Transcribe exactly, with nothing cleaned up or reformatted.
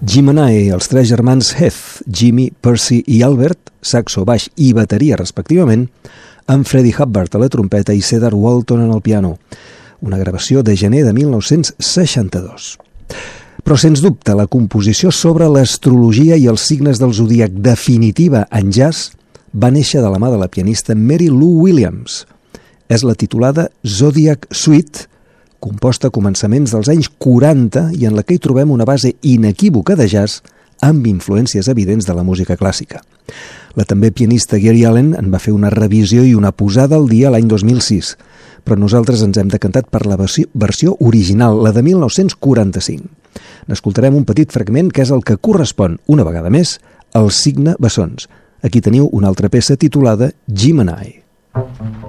Gemini, els tres germans Heath, Jimmy, Percy i Albert, saxo, baix i bateria respectivament, amb Freddie Hubbard a la trompeta i Cedar Walton en el piano. Una gravació de gener de mil nou-cents seixanta-dos. Però, sens dubte, la composició sobre l'astrologia i els signes del zodíac definitiva en jazz va néixer de la mà de la pianista Mary Lou Williams. És la titulada Zodiac Suite, composta a començaments dels anys quaranta i en la que hi trobem una base inequívoca de jazz amb influències evidents de la música clàssica. La també pianista Gary Allen en va fer una revisió i una posada al dia l'any dos mil sis, però nosaltres ens hem decantat per la versió original, la de mil nou-cents quaranta-cinc. N'escoltarem un petit fragment que és el que correspon, una vegada més, al signe bessons. Aquí teniu una altra peça titulada Gemini.